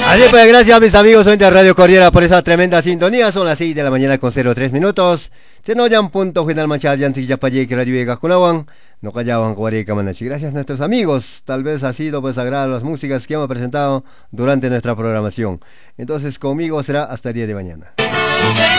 Así pues, gracias a mis amigos de Radio Corriera por esa tremenda sintonía. Son las 6 de la mañana con 03 minutos. Se nos llaman punto final manchar Yansi Yapayek Radio Vega Kunawan. No callaban Guareca Manachi. Gracias a nuestros amigos. Tal vez ha sido pues agrado las músicas que hemos presentado durante nuestra programación. Entonces conmigo será hasta el día de mañana.